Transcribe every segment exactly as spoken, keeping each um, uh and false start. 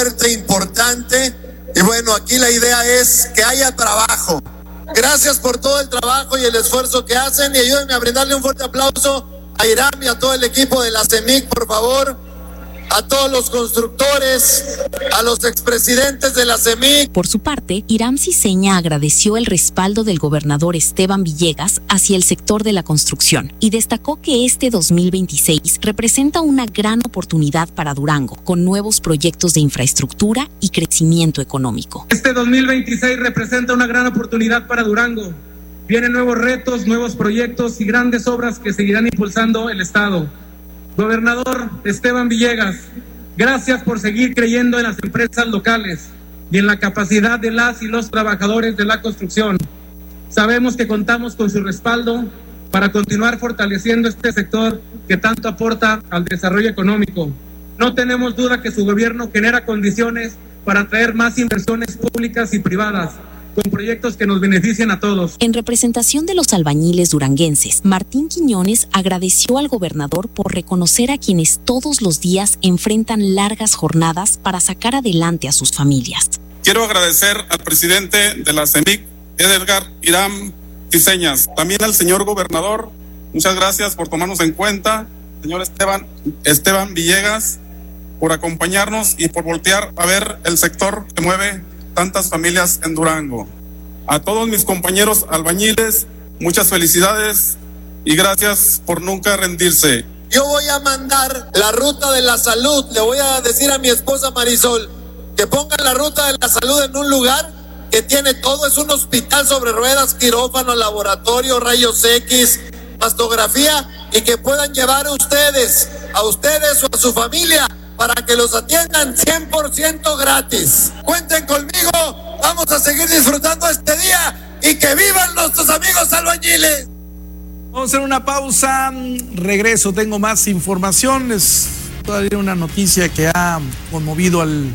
fuerte, importante. Y bueno, aquí la idea es que haya trabajo. Gracias por todo el trabajo y el esfuerzo que hacen, y ayúdenme a brindarle un fuerte aplauso a Hiram y a todo el equipo de la CEMIC, por favor. A todos los constructores, a los expresidentes de la CEMIC. Por su parte, Hiram Ciseña agradeció el respaldo del gobernador Esteban Villegas hacia el sector de la construcción y destacó que este dos mil veintiséis representa una gran oportunidad para Durango, con nuevos proyectos de infraestructura y crecimiento económico. Este dos mil veintiséis representa una gran oportunidad para Durango. Vienen nuevos retos, nuevos proyectos y grandes obras que seguirán impulsando el Estado. Gobernador Esteban Villegas, gracias por seguir creyendo en las empresas locales y en la capacidad de las y los trabajadores de la construcción. Sabemos que contamos con su respaldo para continuar fortaleciendo este sector que tanto aporta al desarrollo económico. No tenemos duda que su gobierno genera condiciones para atraer más inversiones públicas y privadas, con proyectos que nos beneficien a todos. En representación de los albañiles duranguenses, Martín Quiñones agradeció al gobernador por reconocer a quienes todos los días enfrentan largas jornadas para sacar adelante a sus familias. Quiero agradecer al presidente de la CEMIC, Edgar Hiram Ciseñas, también al señor gobernador. Muchas gracias por tomarnos en cuenta, señor Esteban, Esteban Villegas, por acompañarnos y por voltear a ver el sector que mueve tantas familias en Durango. A todos mis compañeros albañiles, muchas felicidades y gracias por nunca rendirse. Yo voy a mandar la ruta de la salud, le voy a decir a mi esposa Marisol que ponga la ruta de la salud en un lugar que tiene todo, es un hospital sobre ruedas, quirófano, laboratorio, rayos X, mastografía, y que puedan llevar a ustedes, a ustedes o a su familia, para que los atiendan cien por ciento gratis. Cuenten conmigo, vamos a seguir disfrutando este día y que vivan nuestros amigos albañiles. Vamos a hacer una pausa, regreso, tengo más información. Es todavía una noticia que ha conmovido al,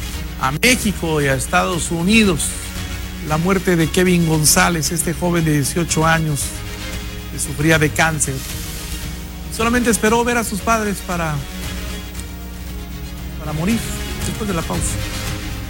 a México y a Estados Unidos. La muerte de Kevin González, este joven de dieciocho años que sufría de cáncer. Solamente esperó ver a sus padres para... para morir después de la pausa.